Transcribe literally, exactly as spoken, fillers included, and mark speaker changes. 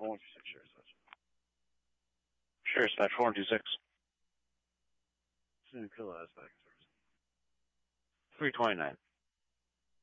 Speaker 1: four one two six, sure, such.
Speaker 2: Sure, dispatch four one two six.
Speaker 1: Soon kill us back in service.
Speaker 2: three twenty-nine.